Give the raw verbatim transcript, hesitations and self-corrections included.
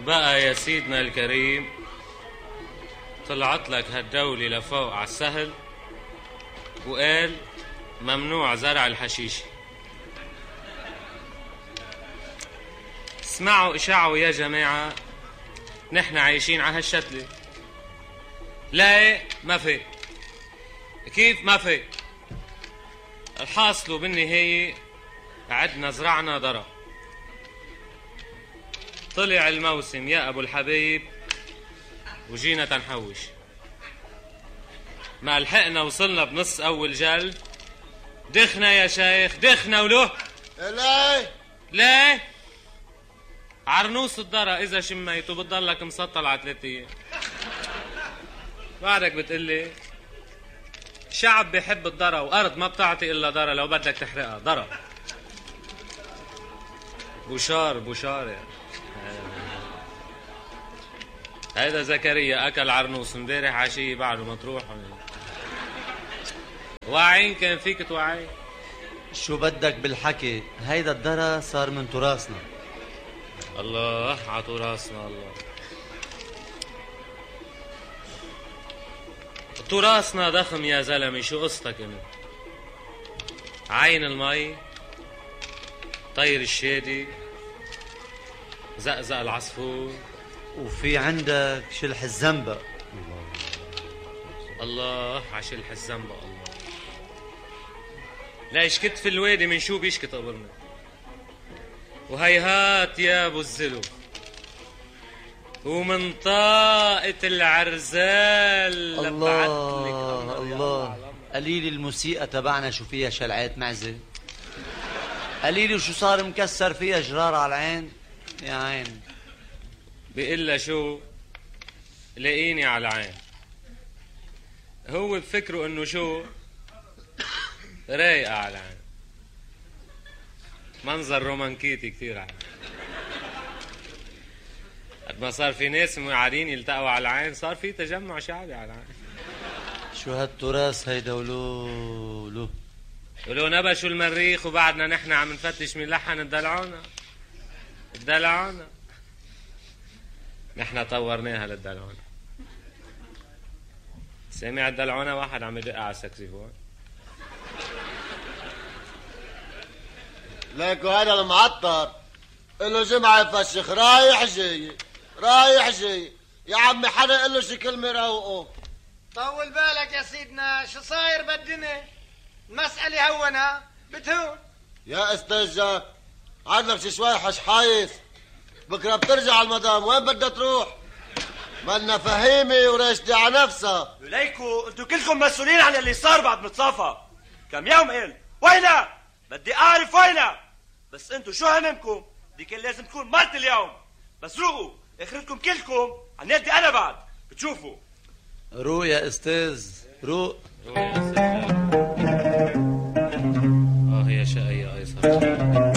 بقى يا سيدنا الكريم طلعت لك هالدولة لفوق على السهل وقال ممنوع زرع الحشيش. اسمعوا اشعوا يا جماعة، نحن عايشين على هالشتلة. لا ما في. كيف ما في؟ الحاصل بالنهاية عدنا زرعنا ضرع. طلع الموسم يا ابو الحبيب وجينا تنحوش. ما لحقنا وصلنا بنص اول جل دخنا يا شيخ دخنا وله. ليه ليه عرنوس الضرع اذا شميته بتضلك مسطل على ثلاث ايام. بعدك بتقلي شعب بيحب الضرع وارض ما بتعطي الا ضرع لو بدك تحرقها ضرع. بوشار بوشار يعني. هيدا زكريا اكل عرنوس امبارح عشية بعده مطروح. واعين كان فيك توعي. شو بدك بالحكي؟ هيدا الدرا صار من تراثنا. الله ع تراثنا. الله تراثنا ضخم يا زلمه. شو قصتك انت؟ عين المي، طير الشادي، زقزق العصفور، وفي عندك شلح الزنبق. الله عشلح الزنبق. الله لا يشكت في الوادي من شو بيشكت قبرنا. وهيهات يا ابو الزلو ومن طاقة العرزال. الله الله, الله. قليل الموسيقى تبعنا شو فيها شلعات معزة. قليل وشو صار مكسر فيها جرار على العين يا عين. بيقلها شو لاقيني على العين. هو بفكره انه شو رايقة على العين. منظر رومانكيتي كثير على قد ما صار في ناس قاعدين يلتقوا على العين صار في تجمع شعبي على العين. شو هالتراث هيدا ولو لو ولو نبشوا المريخ وبعدنا نحن عم نفتش من لحن الدلعونة. الدلعونة نحن طورناها للدلعونة. سامع الدلعونة واحد عم يدق على السكسيفون. ليكو هذا المعطر له جمعة يفشخ رايح جاي رايح جاي. يا عمي حدا يقول له شي كلمة روقه. طول بالك يا سيدنا شو صاير بالدنيا؟ المسألة هونها بتهون. يا استاذ جاك عندك شي شوي حشحايس بكره بترجع المدام وين بدها تروح؟ مالنا فهيمة وراشدة على نفسها. ليكو انتو كلكم مسؤولين عن اللي صار بعد متصافى. كم يوم قل وينها؟ بدي اعرف وينها. بس انتو شو هممكم؟ دي كان لازم تكون مرت اليوم. بس روقوا اخرتكم كلكم عن يدي انا بعد بتشوفوا. روق يا استاذ روق. روق يا استاذ.